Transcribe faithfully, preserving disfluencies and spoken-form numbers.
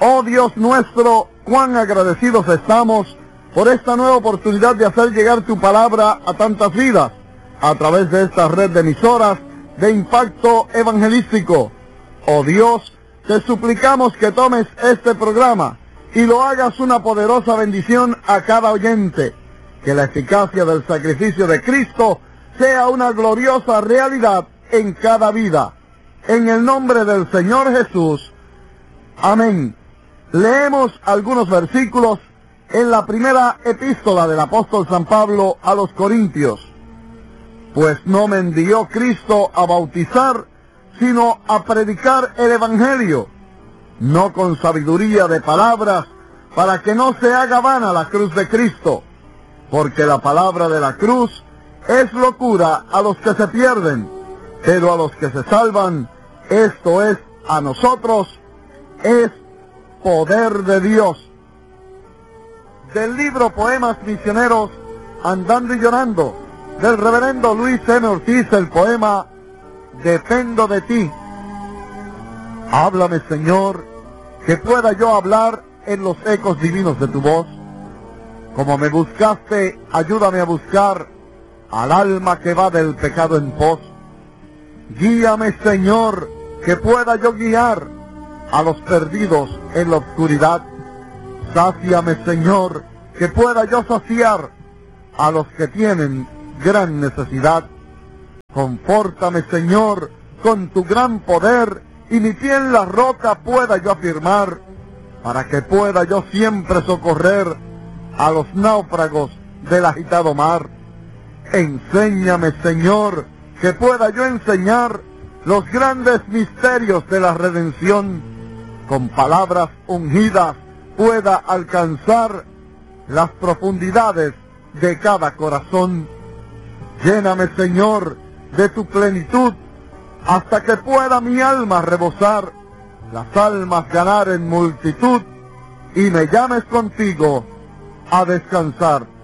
Oh Dios nuestro, cuán agradecidos estamos por esta nueva oportunidad de hacer llegar tu palabra a tantas vidas a través de esta red de emisoras de impacto evangelístico. Oh Dios, te suplicamos que tomes este programa y lo hagas una poderosa bendición a cada oyente. Que la eficacia del sacrificio de Cristo sea una gloriosa realidad en cada vida. En el nombre del Señor Jesús. Amén. Leemos algunos versículos en la primera epístola del apóstol San Pablo a los Corintios. Pues no me envió Cristo a bautizar, sino a predicar el Evangelio, no con sabiduría de palabras, para que no se haga vana la cruz de Cristo, porque la palabra de la cruz es locura a los que se pierden, pero a los que se salvan, esto es, a nosotros, es poder de Dios. Del libro Poemas Misioneros, Andando y Llorando, del reverendo Luis M. Ortiz, el poema Dependo de ti. Háblame, Señor, que pueda yo hablar en los ecos divinos de tu voz. Como me buscaste, ayúdame a buscar al alma que va del pecado en pos. Guíame, Señor, que pueda yo guiar a los perdidos en la oscuridad. Sáciame, Señor, que pueda yo saciar a los que tienen gran necesidad. Confórtame, Señor, con tu gran poder, y mi pie en la roca pueda yo afirmar, para que pueda yo siempre socorrer a los náufragos del agitado mar. Enséñame, Señor, que pueda yo enseñar los grandes misterios de la redención. Con palabras ungidas pueda alcanzar las profundidades de cada corazón. Lléname, Señor, de tu plenitud, hasta que pueda mi alma rebosar, las almas ganar en multitud, y me llames contigo a descansar.